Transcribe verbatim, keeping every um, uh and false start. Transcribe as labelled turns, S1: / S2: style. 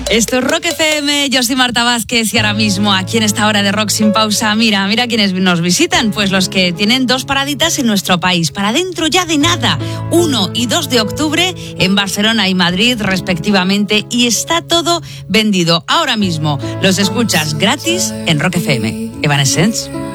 S1: Esto es Rock F M, yo soy Marta Vázquez y ahora mismo aquí en esta hora de Rock Sin Pausa, mira, mira quienes nos visitan, pues los que tienen dos paraditas en nuestro país, para dentro ya de nada, uno y dos de octubre en Barcelona y Madrid respectivamente, y está todo vendido ahora mismo. Los escuchas gratis en Rock F M. Evanescence.